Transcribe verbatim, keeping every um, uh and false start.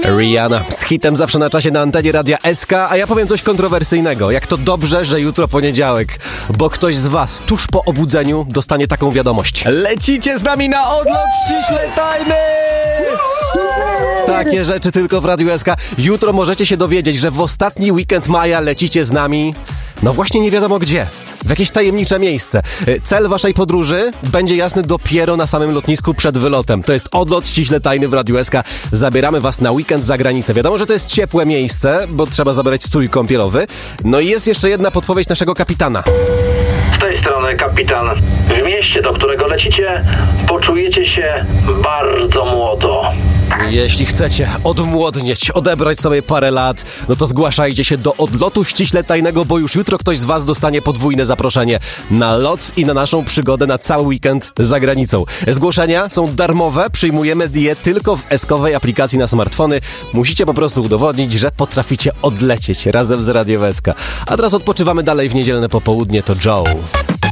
Rihanna z hitem zawsze na czasie na antenie Radia S K, a ja powiem coś kontrowersyjnego. Jak to dobrze, że jutro poniedziałek, bo ktoś z was tuż po obudzeniu dostanie taką wiadomość. Lecicie z nami na odlot ściśle tajny! Takie rzeczy tylko w Radiu S K. Jutro możecie się dowiedzieć, że w ostatni weekend maja lecicie z nami, no właśnie nie wiadomo gdzie. W jakieś tajemnicze miejsce. Cel waszej podróży będzie jasny dopiero na samym lotnisku przed wylotem. To jest odlot ściśle tajny w Radiu S K. Zabieramy was na weekend za granicę. Wiadomo, że to jest ciepłe miejsce, bo trzeba zabrać strój kąpielowy. No i jest jeszcze jedna podpowiedź naszego kapitana. Z tej strony kapitan. W mieście, do którego lecicie, poczujecie się bardzo młodo. Jeśli chcecie odmłodnieć, odebrać sobie parę lat, no to zgłaszajcie się do odlotu ściśle tajnego, bo już jutro ktoś z was dostanie podwójne zaproszenie na lot i na naszą przygodę na cały weekend za granicą. Zgłoszenia są darmowe, przyjmujemy je tylko w eskowej aplikacji na smartfony. Musicie po prostu udowodnić, że potraficie odlecieć razem z Radiem S K. A teraz odpoczywamy dalej w niedzielne popołudnie, to Joe.